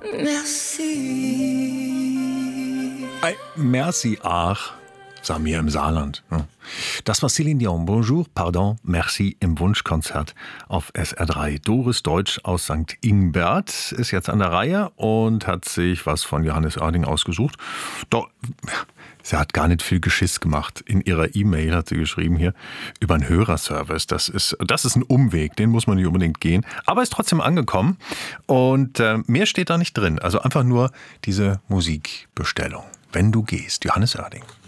Merci. Merci, ach, sagen wir im Saarland. Das war Céline Dion. Bonjour, pardon, merci im Wunschkonzert auf SR3. Doris Deutsch aus St. Ingbert ist jetzt an der Reihe und hat sich was von Johannes Oerding ausgesucht. Doch, sie hat gar nicht viel Geschiss gemacht. In ihrer E-Mail hat sie geschrieben hier über einen Hörerservice. Das ist ein Umweg, den muss man nicht unbedingt gehen. Aber ist trotzdem angekommen und mehr steht da nicht drin. Also einfach nur diese Musikbestellung. Wenn du gehst, Johannes Oerding.